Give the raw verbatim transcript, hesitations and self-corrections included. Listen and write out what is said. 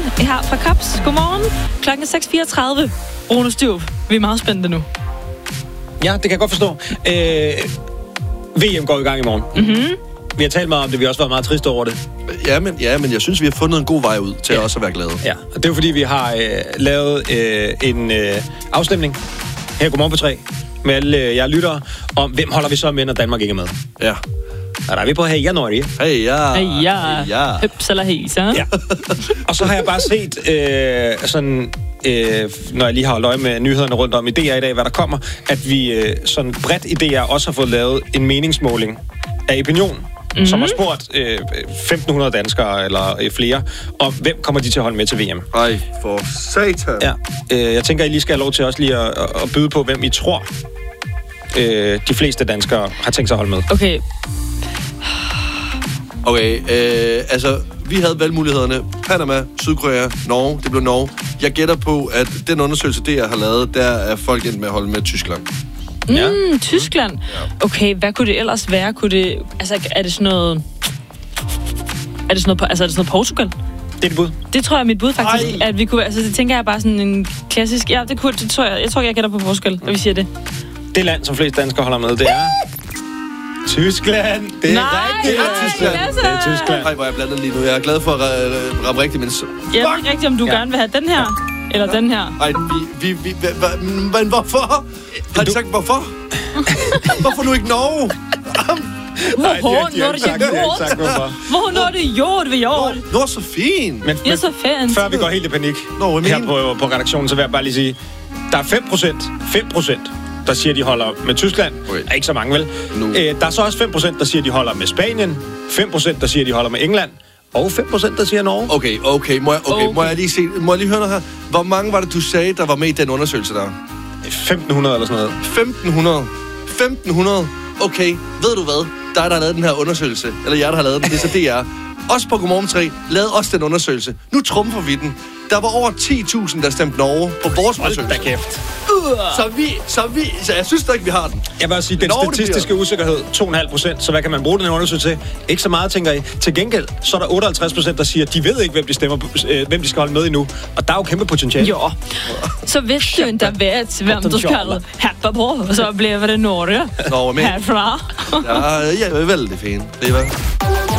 her fra Kops. Godmorgen. Klokken er seks fireogtredive. Rune Styrup, vi er meget spændte nu. Ja, det kan jeg godt forstå. Øh, V M går i gang i morgen. Mm-hmm. Vi har talt meget om det, vi har også været meget triste over det. Ja, men, ja, men jeg synes, vi har fundet en god vej ud til ja. også at være glade. Ja, og det er jo fordi, vi har øh, lavet øh, en øh, afstemning her i Godmorgen på tre med alle øh, jer lyttere om, hvem holder vi så med, når Danmark ikke er med. Ja. Og der er vi på Heja Norge. Heja. Heja. Heja. Høps eller hejsa. Ja. Og så har jeg bare set øh, sådan... Øh, når jeg lige har holdt øje med nyhederne rundt om i D R i dag, hvad der kommer, at vi øh, sådan bredt i D R også har fået lavet en meningsmåling af opinion, mm-hmm. som har spurgt øh, femten hundrede danskere eller øh, flere, om hvem kommer de til at holde med til V M. Ej, for satan. Ja, øh, jeg tænker, I lige skal have lov til også lige at, at byde på, hvem I tror, øh, de fleste danskere har tænkt sig at holde med. Okay. Okay, øh, altså, vi havde valgmulighederne. Panama, Sydkorea, Norge. Det blev Norge. Jeg gætter på, at den undersøgelse, det jeg har lavet, der er folk endt med at holde med Tyskland. Mm, Ja. Tyskland. Okay, hvad kunne det ellers være? Kunne det, altså, er det sådan noget... Er det sådan noget, altså, er det sådan noget Portugal? Det er dit bud. Det tror jeg er mit bud, faktisk. Ej. At vi kunne, altså, det tænker jeg bare sådan en klassisk... Ja, det kunne, det tror jeg. Jeg tror, jeg gætter på Portugal, når vi siger det. Det land, som flest danskere holder med, det er... Tyskland! Det er Nej, rigtigt! det er Tyskland. Lasse! Det er Tyskland. Ej, hvor er jeg blandet lige nu. Jeg er glad for at uh, ramme rigtigt, men... Jeg ved ikke rigtigt, om du ja. gerne vil have den her, eller den her. Ej, vi... vi, vi hva, hva, men hvorfor? Har de sagt, hvorfor? Hvorfor nu ikke Norge? Nej, de har- Hvor de har når ikke sagt- det de har ikke sagt, hvorfor. Hvor når det jord ved jord? Nå, så fint. Men, Det er så fint. før vi går helt i panik Nå, hvad her mener på, på redaktionen, så vil jeg bare lige sige, der er fem procent, fem procent, der siger, de holder med Tyskland. Okay. Er ikke så mange, vel? Nu. Æ, der er så også fem procent, der siger, de holder med Spanien. fem procent, der siger, de holder med England. Og fem procent, der siger Norge. Okay, okay. Må jeg, okay, Okay. må jeg lige se... Må jeg lige høre noget her? Hvor mange var det, du sagde, der var med i den undersøgelse der? femten hundrede eller sådan noget. femten hundrede. femten hundrede. Okay, ved du hvad? Dig, der har lavet den her undersøgelse, eller jer, der har lavet den, det er så det er. Os på Godmorgen tre lavede også den undersøgelse. Nu trumfer vi den. Der var over ti tusind, der stemte Norge på vores Hold da undersøgelse. kæft. Så vi, så vi, så jeg synes da ikke, vi har den. Jeg vil også sige, den Norge, det statistiske usikkerhed, to komma fem procent. Så hvad kan man bruge den her undersøgelse til? Ikke så meget, tænker I. Til gengæld, så er der otteoghalvtreds procent, der siger, at de ved ikke, hvem de stemmer, øh, hvem de skal holde med endnu. Og der er jo kæmpe potentiale. Jo. Så hvis du inte vet vem du ska hoppa på, så blev det Norge Norge med. härifrån. Ja, ja, veldig fint. Det var...